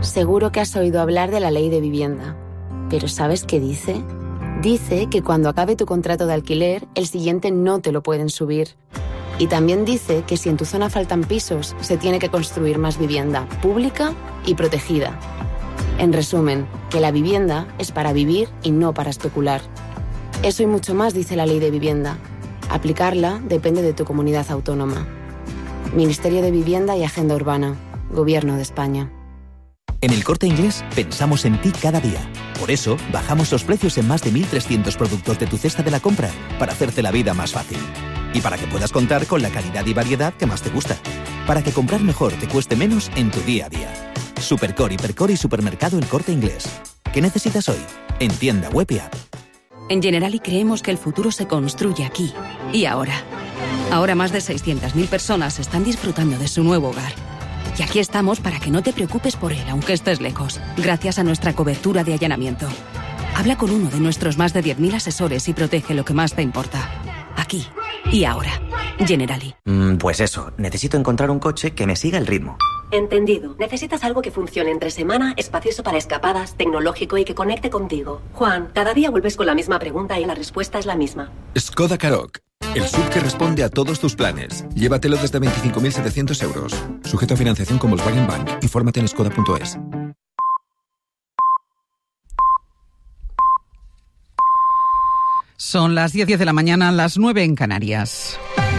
Seguro que has oído hablar de la ley de vivienda. ¿Pero sabes qué dice? Dice que cuando acabe tu contrato de alquiler, el siguiente no te lo pueden subir. Y también dice que si en tu zona faltan pisos, se tiene que construir más vivienda pública y protegida. En resumen, que la vivienda es para vivir y no para especular. Eso y mucho más dice la ley de vivienda. Aplicarla depende de tu comunidad autónoma. Ministerio de Vivienda y Agenda Urbana. Gobierno de España. En El Corte Inglés pensamos en ti cada día. Por eso, bajamos los precios en más de 1.300 productos de tu cesta de la compra para hacerte la vida más fácil. Y para que puedas contar con la calidad y variedad que más te gusta. Para que comprar mejor te cueste menos en tu día a día. Supercor, Hipercor y Supermercado El Corte Inglés. ¿Qué necesitas hoy? En tienda web y app. En Generali creemos que el futuro se construye aquí y ahora. Ahora más de 600.000 personas están disfrutando de su nuevo hogar. Y aquí estamos para que no te preocupes por él, aunque estés lejos, gracias a nuestra cobertura de allanamiento. Habla con uno de nuestros más de 10.000 asesores y protege lo que más te importa. Aquí y ahora. Generali. Pues eso, necesito encontrar un coche que me siga el ritmo. Entendido. Necesitas algo que funcione entre semana, espacioso para escapadas, tecnológico y que conecte contigo. Juan, cada día vuelves con la misma pregunta y la respuesta es la misma. Skoda Karoq. El SUV que responde a todos tus planes. Llévatelo desde 25.700 euros. Sujeto a financiación con Volkswagen Bank. Infórmate en skoda.es. Son las 10:10 de la mañana, las 9 en Canarias.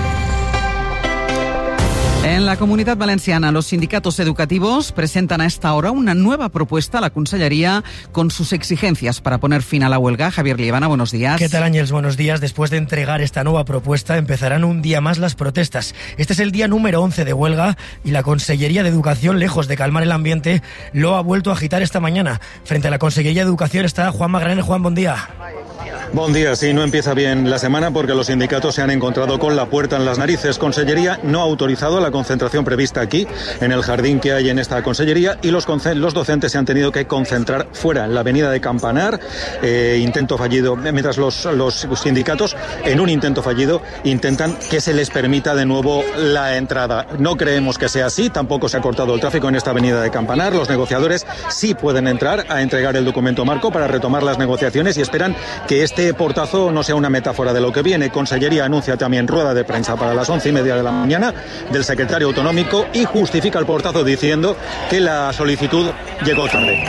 En la Comunitat Valenciana, los sindicatos educativos presentan a esta hora una nueva propuesta a la Consellería con sus exigencias para poner fin a la huelga. Javier Liebana, buenos días. ¿Qué tal, Ángels? Buenos días. Después de entregar esta nueva propuesta, empezarán un día más las protestas. Este es el día número 11 de huelga y la Consellería de Educación, lejos de calmar el ambiente, lo ha vuelto a agitar esta mañana. Frente a la Consellería de Educación está Juan Magranel. Juan, buen día. Buen día, sí, no empieza bien la semana porque los sindicatos se han encontrado con la puerta en las narices. Consellería no ha autorizado la concentración prevista aquí, en el jardín que hay en esta consellería, y los docentes se han tenido que concentrar fuera, en la avenida de Campanar. Intento fallido, mientras los sindicatos, en un intento fallido, intentan que se les permita de nuevo la entrada. No creemos que sea así, tampoco se ha cortado el tráfico en esta avenida de Campanar. Los negociadores sí pueden entrar a entregar el documento marco para retomar las negociaciones y esperan que este portazo no sea una metáfora de lo que viene. Consellería anuncia también rueda de prensa para las 11:30 de la mañana del secretario autonómico y justifica el portazo diciendo que la solicitud llegó tarde.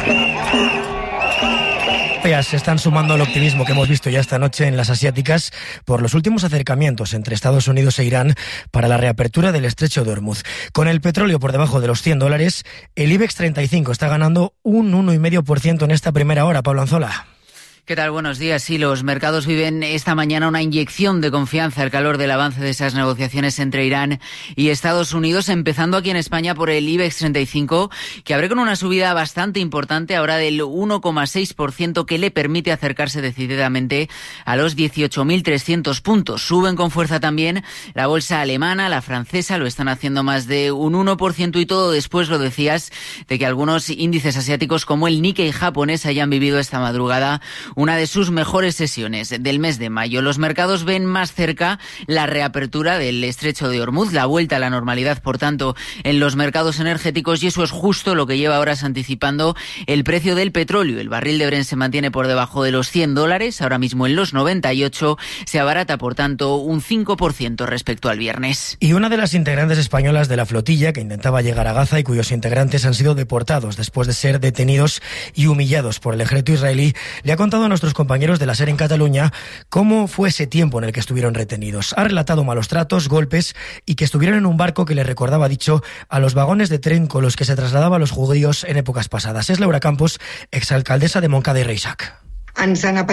Se están sumando al optimismo que hemos visto ya esta noche en las asiáticas por los últimos acercamientos entre Estados Unidos e Irán para la reapertura del estrecho de Hormuz. Con el petróleo por debajo de los $100, el IBEX 35 está ganando un 1,5% en esta primera hora. Pablo Anzola. ¿Qué tal? Buenos días. Sí, los mercados viven esta mañana una inyección de confianza al calor del avance de esas negociaciones entre Irán y Estados Unidos, empezando aquí en España por el IBEX 35, que abre con una subida bastante importante, ahora del 1,6%, que le permite acercarse decididamente a los 18.300 puntos. Suben con fuerza también la bolsa alemana, la francesa, lo están haciendo más de un 1%, y todo después, lo decías, de que algunos índices asiáticos como el Nikkei japonés hayan vivido esta madrugada una de sus mejores sesiones del mes de mayo. Los mercados ven más cerca la reapertura del estrecho de Hormuz, la vuelta a la normalidad, por tanto, en los mercados energéticos, y eso es justo lo que lleva horas anticipando el precio del petróleo. El barril de Brent se mantiene por debajo de los $100, ahora mismo en los 98, se abarata, por tanto, un 5% respecto al viernes. Y una de las integrantes españolas de la flotilla que intentaba llegar a Gaza y cuyos integrantes han sido deportados después de ser detenidos y humillados por el ejército israelí, le ha contado a nuestros compañeros de la SER en Cataluña cómo fue ese tiempo en el que estuvieron retenidos. Ha relatado malos tratos, golpes y que estuvieron en un barco que les recordaba, dicho, a los vagones de tren con los que se trasladaban los judíos en épocas pasadas. Es Laura Campos, exalcaldesa de Montcada y Reixac. Nos han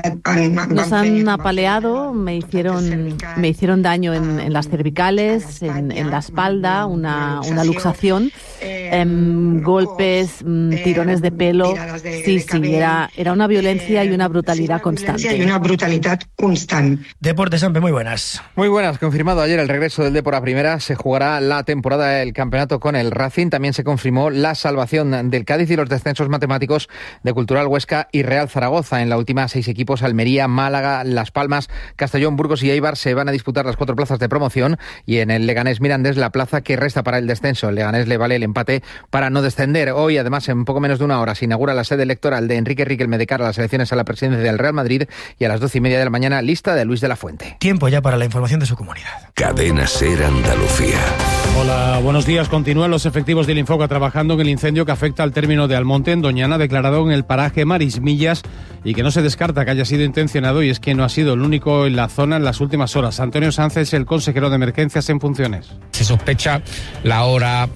apaleado, me hicieron daño en las cervicales, en la espalda, una luxación, golpes, tirones de pelo. Sí, era una violencia y una brutalidad constante. Deportes, Sampe, muy buenas. Muy buenas, confirmado ayer el regreso del Depor a primera. Se jugará la temporada del campeonato con el Racing. También se confirmó la salvación del Cádiz y los descensos matemáticos de Cultural Huesca y Real Zaragoza. En la última 6 equipos, Almería, Málaga, Las Palmas, Castellón, Burgos y Eibar, se van a disputar las 4 plazas de promoción, y en el Leganés Mirandés la plaza que resta para el descenso. El Leganés le vale el empate para no descender. Hoy, además, en poco menos de una hora, se inaugura la sede electoral de Enrique Riquelme de cara a las elecciones a la presidencia del Real Madrid, y a las 12:30 de la mañana, lista de Luis de la Fuente. Tiempo ya para la información de su comunidad. Cadena SER Andalucía. Hola, buenos días. Continúan los efectivos del Infoca trabajando en el incendio que afecta al término de Almonte, en Doñana, declarado en el paraje Marismillas, y que no se descarta que haya sido intencionado, y es que no ha sido el único en la zona en las últimas horas. Antonio Sánchez, el consejero de emergencias en funciones. Se sospecha la hora,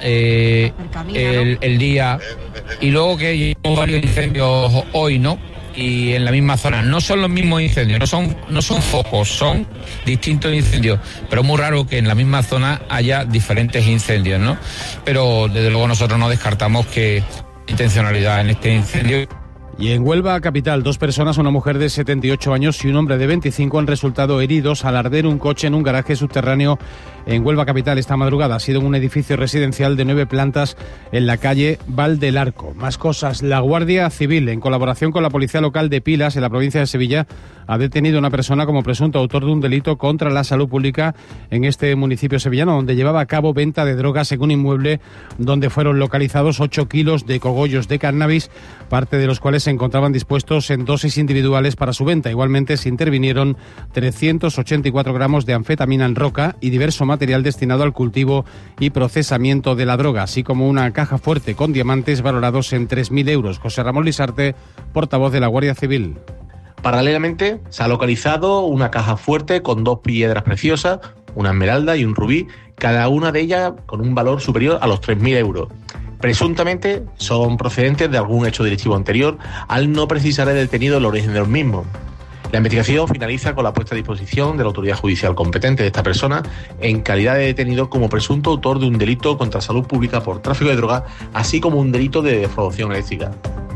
el día, y luego que llevamos varios incendios hoy, ¿no? Y en la misma zona. No son los mismos incendios, no son focos, son distintos incendios, pero es muy raro que en la misma zona haya diferentes incendios, ¿no? Pero desde luego nosotros no descartamos que intencionalidad en este incendio. Y en Huelva capital, 2 personas, una mujer de 78 años y un hombre de 25, han resultado heridos al arder un coche en un garaje subterráneo en Huelva capital esta madrugada. Ha sido en un edificio residencial de 9 plantas en la calle Val del Arco. Más cosas. La Guardia Civil, en colaboración con la Policía Local de Pilas, en la provincia de Sevilla, ha detenido a una persona como presunto autor de un delito contra la salud pública en este municipio sevillano, donde llevaba a cabo venta de drogas en un inmueble donde fueron localizados 8 kilos de cogollos de cannabis, parte de los cuales se encontraban dispuestos en dosis individuales para su venta. Igualmente se intervinieron 384 gramos de anfetamina en roca y diverso material destinado al cultivo y procesamiento de la droga, así como una caja fuerte con diamantes valorados en 3.000 euros. José Ramón Lisarte, portavoz de la Guardia Civil. Paralelamente, se ha localizado una caja fuerte con 2 piedras preciosas, una esmeralda y un rubí, cada una de ellas con un valor superior a los 3.000 euros. Presuntamente son procedentes de algún hecho delictivo anterior, al no precisar el detenido el origen de los mismos. La investigación finaliza con la puesta a disposición de la autoridad judicial competente de esta persona en calidad de detenido como presunto autor de un delito contra la salud pública por tráfico de drogas, así como un delito de defraudación eléctrica.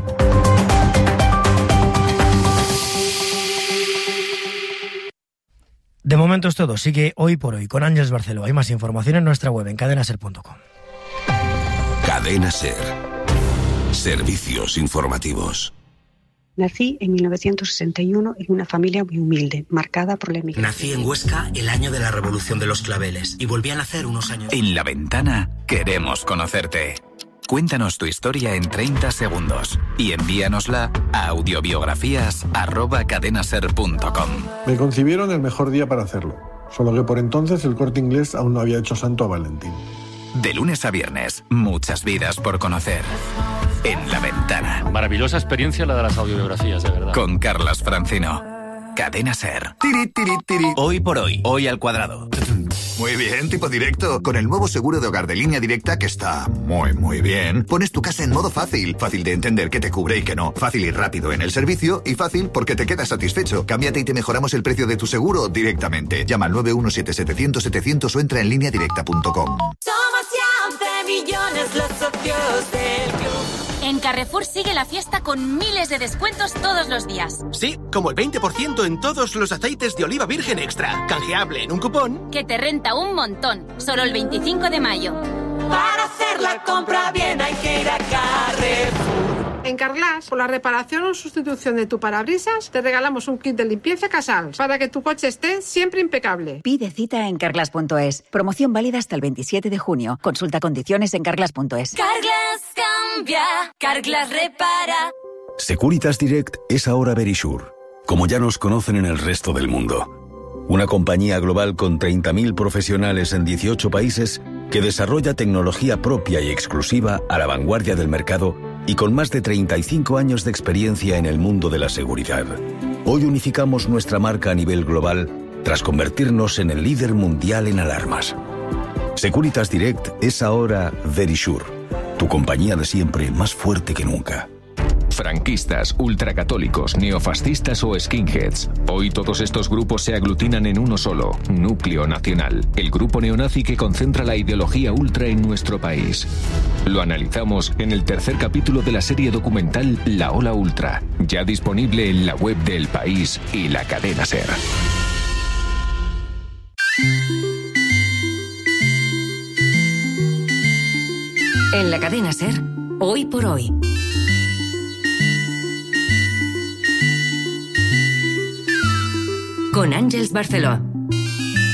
De momento es todo. Sigue Hoy por Hoy con Ángeles Barceló. Hay más información en nuestra web en cadenaser.com. Cadena SER. Servicios informativos. Nací en 1961 en una familia muy humilde, marcada por la emigración. Nací en Huesca el año de la Revolución de los Claveles y volví a nacer unos años. En La Ventana queremos conocerte. Cuéntanos tu historia en 30 segundos y envíanosla a audiobiografías@cadenaser.com. Me concibieron el mejor día para hacerlo, solo que por entonces el Corte Inglés aún no había hecho santo a Valentín. De lunes a viernes, muchas vidas por conocer. En La Ventana. Maravillosa experiencia la de las audiobiografías, de verdad. Con Carlas Francino. Cadena SER. Tiri, tiri, tiri. Hoy por hoy. Hoy al cuadrado. Muy bien, tipo directo. Con el nuevo seguro de hogar de Línea Directa, que está muy bien, pones tu casa en modo fácil. Fácil de entender qué te cubre y qué no. Fácil y rápido en el servicio y fácil porque te quedas satisfecho. Cámbiate y te mejoramos el precio de tu seguro directamente. Llama al 917-700-700 o entra en lineadirecta.com. Somos ya 11 millones los socios del club. En Carrefour sigue la fiesta con miles de descuentos todos los días. Sí, como el 20% en todos los aceites de oliva virgen extra. Canjeable en un cupón que te renta un montón. Solo el 25 de mayo. Para hacer la compra bien hay que ir a Carrefour. En Carglass, por la reparación o sustitución de tu parabrisas, te regalamos un kit de limpieza Casals para que tu coche esté siempre impecable. Pide cita en carglass.es. Promoción válida hasta el 27 de junio. Consulta condiciones en carglass.es. Carglass cambia, Carglass repara. Securitas Direct es ahora Verisure, como ya nos conocen en el resto del mundo. Una compañía global con 30.000 profesionales en 18 países que desarrolla tecnología propia y exclusiva a la vanguardia del mercado y con más de 35 años de experiencia en el mundo de la seguridad. Hoy unificamos nuestra marca a nivel global tras convertirnos en el líder mundial en alarmas. Securitas Direct es ahora Verisure, tu compañía de siempre más fuerte que nunca. Franquistas, ultracatólicos, neofascistas o skinheads. Hoy todos estos grupos se aglutinan en uno solo, Núcleo Nacional, el grupo neonazi que concentra la ideología ultra en nuestro país. Lo analizamos en el tercer capítulo de la serie documental La Ola Ultra, ya disponible en la web de El País y la cadena SER. En la cadena SER, Hoy por Hoy. Con Ángeles Barceló.